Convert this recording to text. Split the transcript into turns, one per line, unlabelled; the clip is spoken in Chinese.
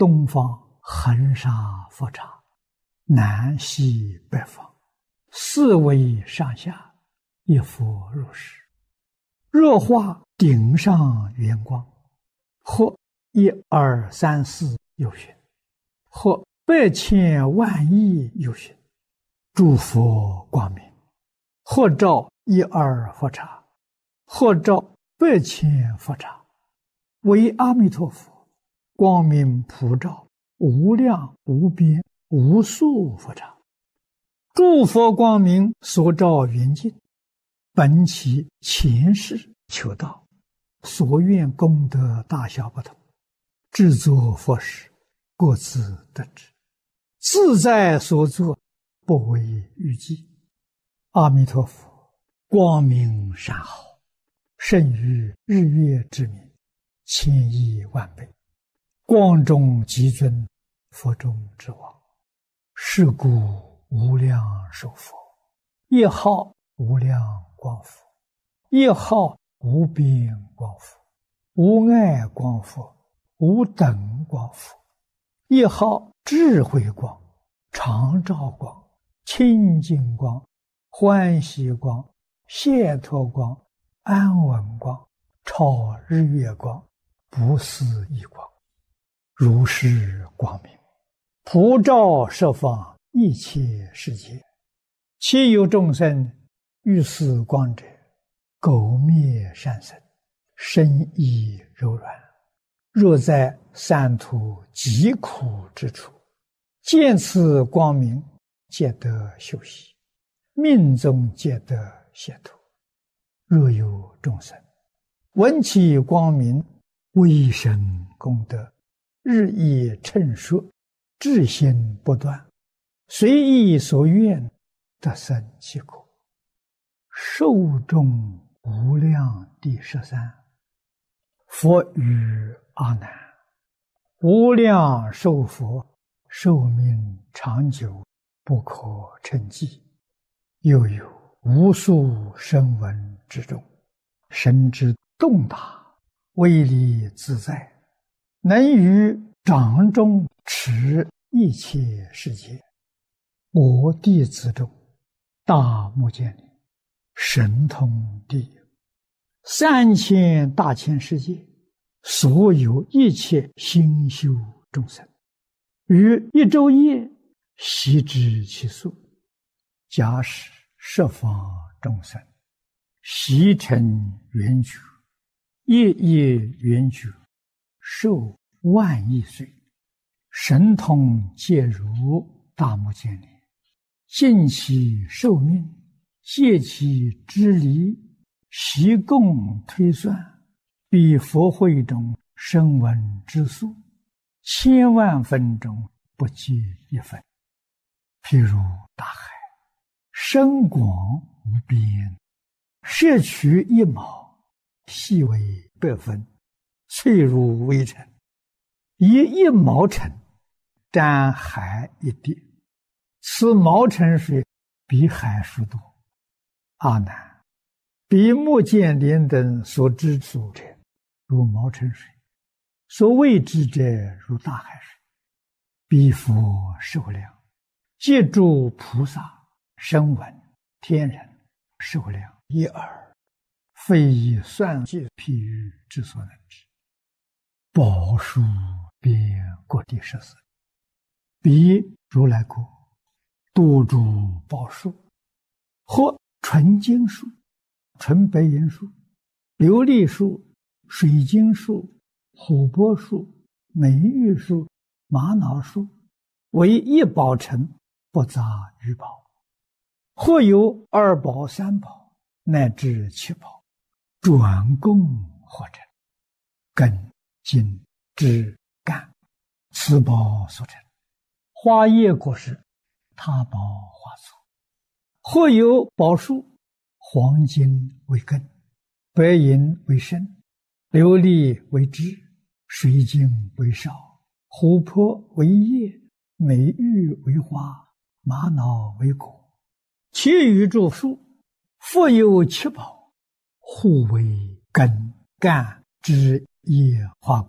东方恒沙佛刹，南西北方，四围上下，一佛如是。若化顶上圆光，或一二三四有寻，或百千万亿有寻，诸佛光明，或照一二佛刹，或照百千佛刹，为阿弥陀佛光明普照无量无边无数佛刹。诸佛光明所照圆净，本其前世求道，所愿功德大小不同，制作佛事各自得知，自在所作，不为预计。阿弥陀佛光明善好，胜于日月之明，千亿万倍，光中极尊，佛中之王。是故无量寿佛，一号无量光佛，一号无边光佛，无碍光佛，无等光佛，一号智慧光、常照光、清净光、欢喜光、解脱光、安稳光、超日月光、不思议光，如是光明普照十方一切世界。其有众生遇此光者，苟灭善生，身意柔软，若在三途极苦之处，见此光明，皆得休息，命中皆得解脱。若有众生闻其光明，微生功德，日益称说，至心不断，随意所愿，得生其果。寿终无量第13。佛语阿难：无量寿佛，寿命长久，不可称计。又有无数声闻之中，神之动大，威力自在，能于掌中持一切世界。我弟子中，大目犍连神通第一，3000大千世界，所有一切心修众生，于一昼夜悉知其数。假使十方众生悉成圆觉，夜夜圆觉，寿万亿岁，神通皆如大目犍连，尽其寿命，借其支离，习共推算，比佛会中声闻之数，千万分中不计一分。譬如大海，深广无边，摄取一毛，细为100分，脆如微尘，以1毛尘沾海一滴，此毛尘水比海数多。阿难，比目犍连等所知数者，如毛尘水；所未知者，如大海水。彼佛寿量，皆诸菩萨、声闻、天人寿量一耳，非以算计譬喻之所能知。宝树遍各地14，彼如来国多诸宝树，或纯金树、纯白银树、琉璃树、水晶树、琥珀树、美玉树、玛瑙树，为一宝城，不杂余宝。或有2宝、3宝，乃至7宝，转供或成，根、茎、枝、干，此宝所成。花叶果实，他宝花簇。或有宝树，黄金为根，白银为身，琉璃为枝，水晶为少，琥珀为叶，美玉为花，玛瑙为果。其余诸树，复有7宝，互为根、干、枝、叶、花、果。